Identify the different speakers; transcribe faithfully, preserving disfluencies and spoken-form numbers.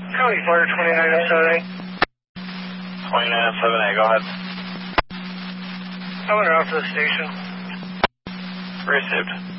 Speaker 1: County Fire twenty-nine oh seven eight.
Speaker 2: twenty-nine oh seven eight, go ahead.
Speaker 1: Coming around to the station.
Speaker 2: Received.